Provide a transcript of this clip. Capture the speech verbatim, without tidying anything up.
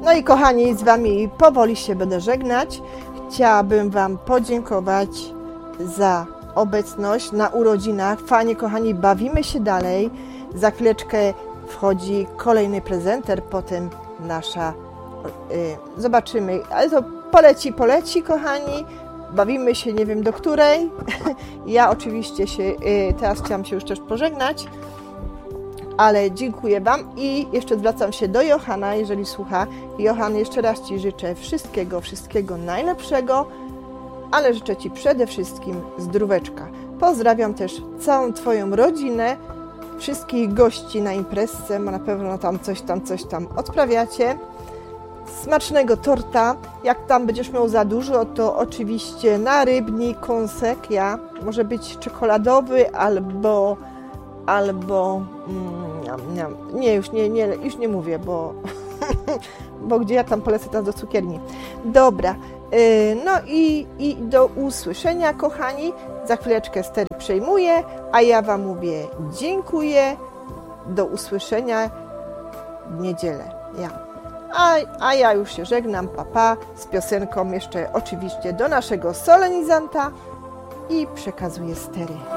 No i kochani, z Wami powoli się będę żegnać. Chciałabym Wam podziękować za obecność na urodzinach. Fajnie, kochani, bawimy się dalej. Za chwileczkę wchodzi kolejny prezenter, potem nasza... Yy, zobaczymy, ale to poleci, poleci, kochani. Bawimy się, nie wiem do której. Ja oczywiście się, yy, teraz chciałam się już też pożegnać, ale dziękuję Wam i jeszcze zwracam się do Johana, jeżeli słucha. Johan, jeszcze raz Ci życzę wszystkiego, wszystkiego najlepszego, ale życzę Ci przede wszystkim zdróweczka. Pozdrawiam też całą Twoją rodzinę, wszystkich gości na imprezce, bo na pewno tam coś tam, coś tam odprawiacie. Smacznego torta. Jak tam będziesz miał za dużo, to oczywiście na rybni, kąsek, ja. Może być czekoladowy albo albo mm, nie, już nie, nie, już nie mówię, bo bo gdzie ja tam polecę teraz do cukierni. Dobra, yy, no i, i do usłyszenia, kochani. Za chwileczkę stery przejmuję, a ja Wam mówię dziękuję. Do usłyszenia w niedzielę. Ja. A, a ja już się żegnam, papa, z piosenką jeszcze oczywiście do naszego solenizanta i przekazuję stery.